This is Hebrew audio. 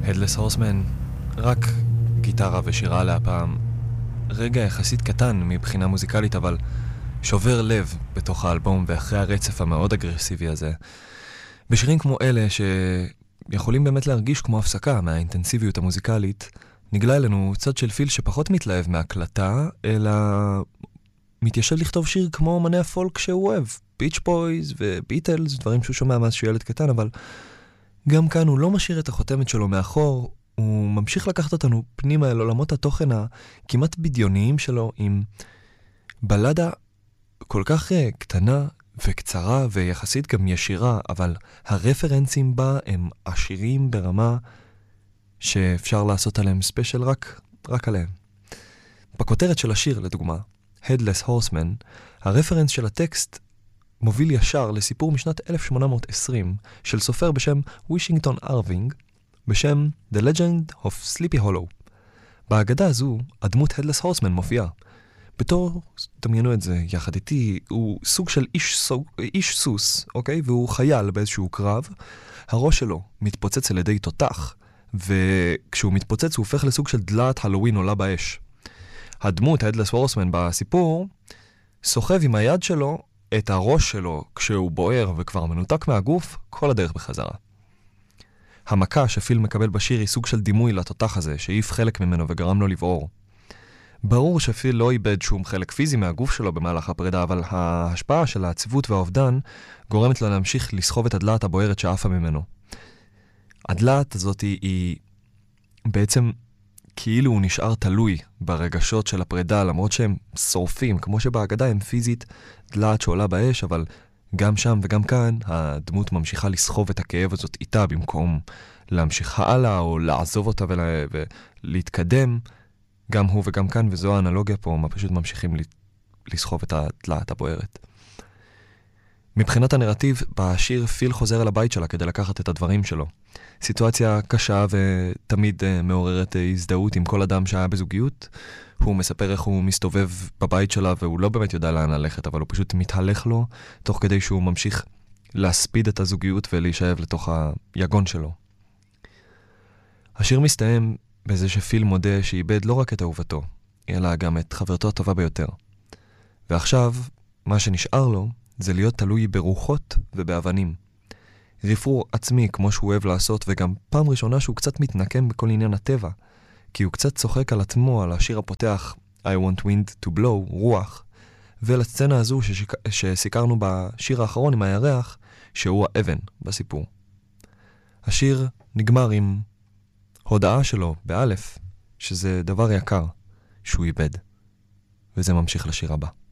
Headless Horseman, רק גיטרה ושירה להפעם. רגע יחסית קטן מבחינה מוזיקלית, אבל שובר לב בתוך האלבום ואחרי הרצף המאוד אגרסיבי הזה. בשירים כמו אלה שיכולים באמת להרגיש כמו הפסקה מהאינטנסיביות המוזיקלית, נגלה אלינו צד של פיל שפחות מתלהב מהקלטה, אלא מתיישב לכתוב שיר כמו אומני הפולק שהוא אוהב. ביץ' בויז וביטלס, דברים שהוא שומע מאז שהוא ילד קטן, אבל גם כאן הוא לא משאיר את החותמת שלו מאחור, הוא ממשיך לקחת אותנו פנימה אל עולמות התוכן הכמעט בדיוניים שלו, עם בלדה כל כך קטנה וקצרה ויחסית גם ישירה, אבל הרפרנסים בה הם עשירים ברמה שאפשר לעשות עליהם ספיישל רק עליהם. בכותרת של השיר, לדוגמה, Headless Horseman, הרפרנס של הטקסט מוביל ישר לסיפור משנת 1820 של סופר בשם וישינגטון ארווינג, בשם The Legend of Sleepy Hollow. בהגדה הזו, הדמות Headless Horseman מופיעה. בתור, דמיינו את זה יחד איתי, הוא סוג של איש סוס, אוקיי? והוא חייל באיזשהו קרב. הראש שלו מתפוצץ על ידי תותח, וכשהוא מתפוצץ הוא הופך לסוג של דלת הלואוין עולה באש. הדמות, Headless Horseman בססיפור, סוחב עם היד שלו את הראש שלו כשהוא בוער וכבר מנותק מהגוף, כל הדרך בחזרה. המכה שפיל מקבל בשיר היא סוג של דימוי לתותח הזה, שהעיף חלק ממנו וגרם לו לבעור. ברור שפיל לא איבד שום חלק פיזי מהגוף שלו במהלך הפרידה, אבל ההשפעה של העציבות והאובדן גורמת לו להמשיך לסחוב את הדלת הבוערת שעפה ממנו. הדלת הזאת היא בעצם כאילו הוא נשאר תלוי ברגשות של הפרידה, למרות שהם שורפים, כמו שבהגדה הם פיזית דלת שעולה באש, אבל גם שם וגם כאן הדמות ממשיכה לסחוב את הכאב הזאת איתה, במקום להמשיך הלאה או לעזוב אותה ולהתקדם. גם הוא וגם כאן, וזו האנלוגיה פה, פשוט ממשיכים לסחוב את הדלת הבוערת. מבחינת הנרטיב, בשיר פיל חוזר אל הבית שלה כדי לקחת את הדברים שלו. סיטואציה קשה ותמיד מעוררת הזדהות עם כל אדם שהיה בזוגיות. הוא מספר איך הוא מסתובב בבית שלה והוא לא באמת יודע לאן ללכת, אבל הוא פשוט מתהלך לו, תוך כדי שהוא ממשיך להספיד את הזוגיות ולהישאב לתוך היגון שלו. השיר מסתיים בזה שפיל מודה שאיבד לא רק את אהובתו, אלא גם את חברתו הטובה ביותר. ועכשיו, מה שנשאר לו זה להיות תלוי ברוחות ובאבנים. רפרור עצמי כמו שהוא אוהב לעשות, וגם פעם ראשונה שהוא קצת מתנקם בכל עניין הטבע, כי הוא קצת צוחק על עצמו, על השיר הפותח I want wind to blow, רוח, ולסצנה הזו שסיקרנו בשיר האחרון עם הירח, שהוא האבן בסיפור. השיר נגמר עם הודעה שלו באלף, שזה דבר יקר שהוא איבד, וזה ממשיך לשיר הבא.